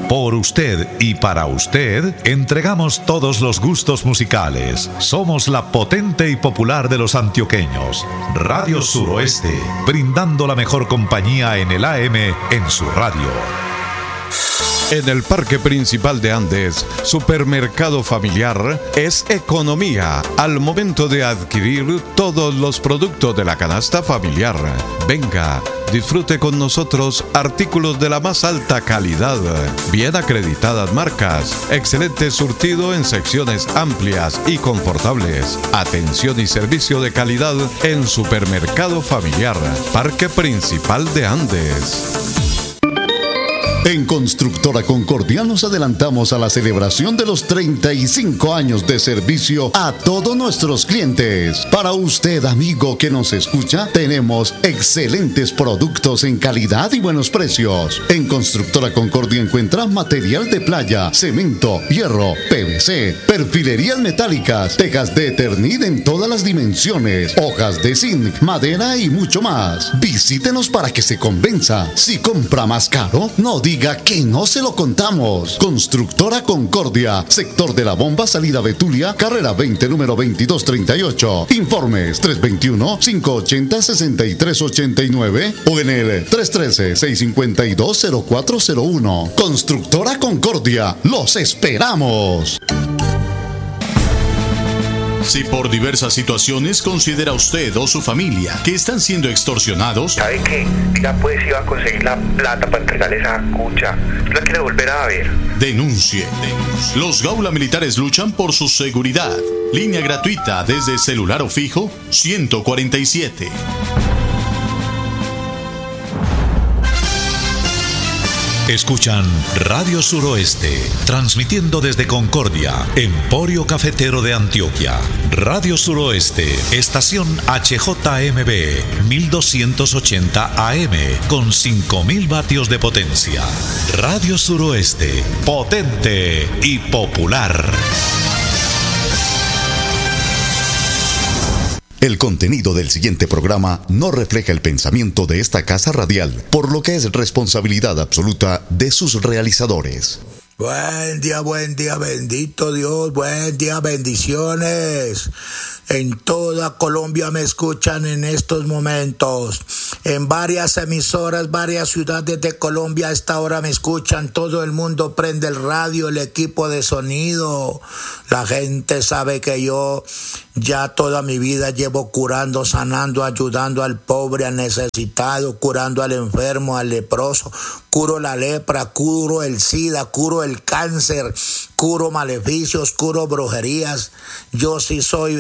Por usted y para usted, entregamos todos los gustos musicales. Somos la potente y popular de los antioqueños. Radio Suroeste, brindando la mejor compañía en el AM en su radio. En el Parque Principal de Andes, Supermercado Familiar es economía al momento de adquirir todos los productos de la canasta familiar. Venga, disfrute con nosotros artículos de la más alta calidad, bien acreditadas marcas, excelente surtido en secciones amplias y confortables, atención y servicio de calidad en Supermercado Familiar, Parque Principal de Andes. En Constructora Concordia nos adelantamos a la celebración de los 35 años de servicio a todos nuestros clientes. Para usted, amigo que nos escucha, tenemos excelentes productos en calidad y buenos precios. En Constructora Concordia encuentra material de playa, cemento, hierro, PVC, perfilerías metálicas, tejas de Eternit en todas las dimensiones, hojas de zinc, madera y mucho más. Visítenos para que se convenza. Si compra más caro, no diga que no se lo contamos. Constructora Concordia, sector de la Bomba, salida Betulia, carrera 20, número 2238. Informes 321-580-6389 o en el 313-652-0401. Constructora Concordia, los esperamos. Si por diversas situaciones considera usted o su familia que están siendo extorsionados, ¿sabe qué? Ya pues iba a conseguir la plata para entregarle esa cucha. La quiere volver a ver. Denuncie. Los Gaula Militares luchan por su seguridad. Línea gratuita desde celular o fijo 147. Escuchan Radio Suroeste, transmitiendo desde Concordia, Emporio Cafetero de Antioquia. Radio Suroeste, estación HJMB, 1280 AM, con 5000 vatios de potencia. Radio Suroeste, potente y popular. El contenido del siguiente programa no refleja el pensamiento de esta casa radial, por lo que es responsabilidad absoluta de sus realizadores. Buen día, bendito Dios, buen día, bendiciones. En toda Colombia me escuchan en estos momentos. En varias emisoras, varias ciudades de Colombia a esta hora me escuchan. Todo el mundo prende el radio, el equipo de sonido. La gente sabe que yo ya toda mi vida llevo curando, sanando, ayudando al pobre, al necesitado, curando al enfermo, al leproso. Curo la lepra, curo el SIDA, curo el cáncer, curo maleficios, curo brujerías. Yo sí soy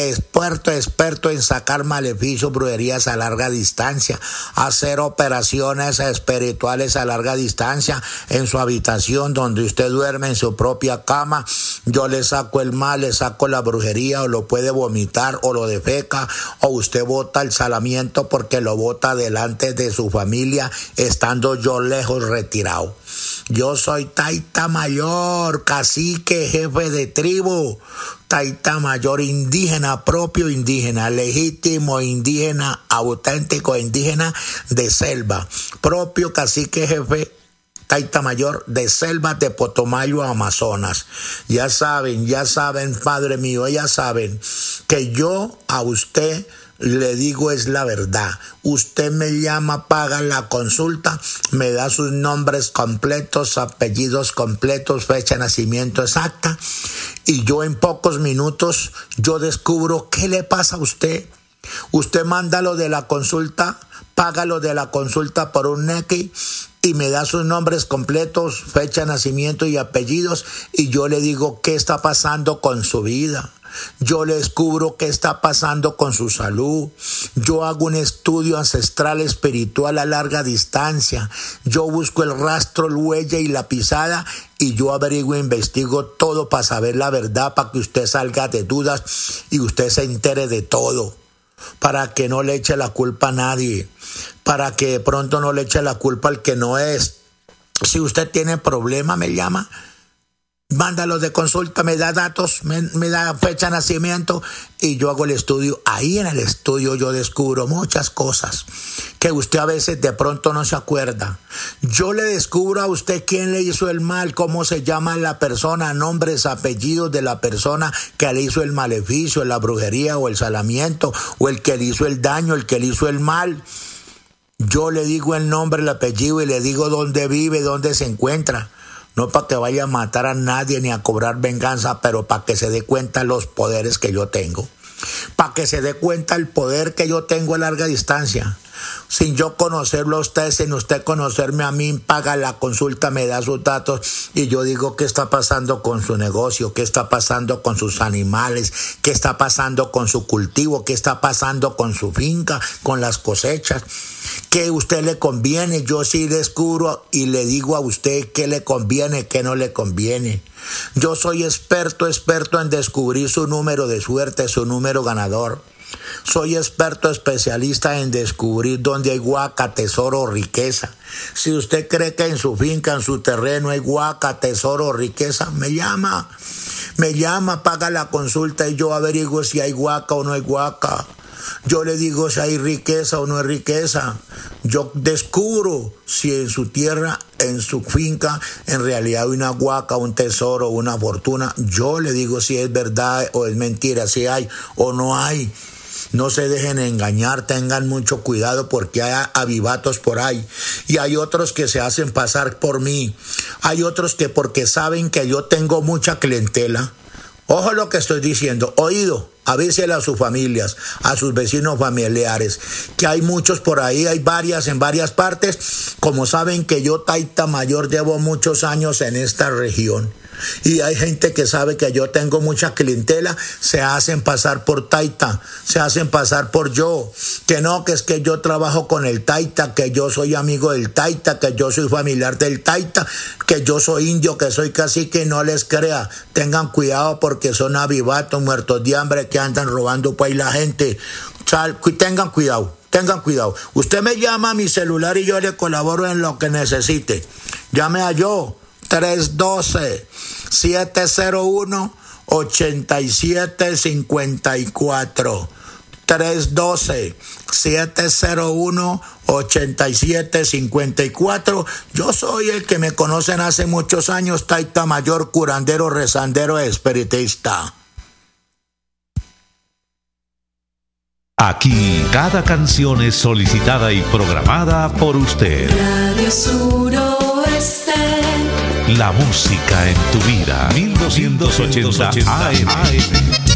experto en sacar maleficios, brujerías a larga distancia, hacer operaciones espirituales a larga distancia en su habitación donde usted duerme en su propia cama. Yo le saco el mal, le saco la brujería, o lo puede vomitar o lo defeca, o usted bota el salamiento porque lo bota delante de su familia estando yo lejos, retirado. Yo soy Taita Mayor, cacique, jefe de tribu, Taita Mayor indígena, propio indígena, legítimo indígena, auténtico indígena de selva, propio cacique, jefe Taita Mayor de selva de Potomayo, Amazonas. Ya saben, Padre mío, ya saben que yo a usted le digo es la verdad. Usted me llama, paga la consulta, me da sus nombres completos, apellidos completos, fecha de nacimiento exacta, y yo en pocos minutos yo descubro qué le pasa a usted. Usted manda lo de la consulta, paga lo de la consulta por un nequi y me da sus nombres completos, fecha de nacimiento y apellidos, y yo le digo qué está pasando con su vida. Yo le descubro qué está pasando con su salud. Yo hago un estudio ancestral espiritual a larga distancia. Yo busco el rastro, el huella y la pisada, y yo averiguo e investigo todo para saber la verdad, para que usted salga de dudas y usted se entere de todo, para que no le eche la culpa a nadie, para que de pronto no le eche la culpa al que no es. Si usted tiene problema, me llama. manda los de consulta, me da datos, me da fecha de nacimiento y yo hago el estudio. Ahí en el estudio yo descubro muchas cosas que usted a veces de pronto no se acuerda. Yo le descubro a usted quién le hizo el mal, cómo se llama la persona, nombres, apellidos de la persona que le hizo el maleficio, la brujería o el salamiento, o el que le hizo el daño, el que le hizo el mal. Yo le digo el nombre, el apellido y le digo dónde vive, dónde se encuentra. No para que vaya a matar a nadie ni a cobrar venganza, pero para que se dé cuenta los poderes que yo tengo. Para que se dé cuenta el poder que yo tengo a larga distancia. Sin yo conocerlo a usted, sin usted conocerme a mí, paga la consulta, me da sus datos y yo digo qué está pasando con su negocio, qué está pasando con sus animales, qué está pasando con su cultivo, qué está pasando con su finca, con las cosechas. ¿Qué a usted le conviene? Yo sí descubro y le digo a usted qué le conviene, qué no le conviene. Yo soy experto en descubrir su número de suerte, su número ganador. Soy experto especialista en descubrir dónde hay huaca, tesoro o riqueza. Si usted cree que en su finca, en su terreno hay huaca, tesoro o riqueza, me llama, paga la consulta y yo averiguo si hay huaca o no hay huaca. Yo le digo si hay riqueza o no hay riqueza. Yo descubro si en su tierra, en su finca, en realidad hay una huaca, un tesoro, una fortuna. Yo le digo si es verdad o es mentira, si hay o no hay. No se dejen engañar, tengan mucho cuidado porque hay avivatos por ahí. Y hay otros que se hacen pasar por mí. Hay otros que porque saben que yo tengo mucha clientela. Ojo lo que estoy diciendo, oído, avísele a sus familias, a sus vecinos familiares, que hay muchos por ahí, hay varias en varias partes. Como saben que yo, Taita Mayor, llevo muchos años en esta región. Y hay gente que sabe que yo tengo mucha clientela, se hacen pasar por Taita, se hacen pasar por yo, que no, que es que yo trabajo con el Taita, que yo soy amigo del Taita, que yo soy familiar del Taita, que yo soy indio, que soy cacique. No les crea, tengan cuidado porque son avivatos, muertos de hambre que andan robando pues la gente. Tengan cuidado. Usted me llama a mi celular y yo le colaboro en lo que necesite. Llame a yo. 312-701-8754. 312-701-8754. Yo soy el que me conocen hace muchos años, Taita Mayor, curandero, rezandero, espiritista. Aquí cada canción es solicitada y programada por usted. Radio Suroeste. La música en tu vida. 1280 AM.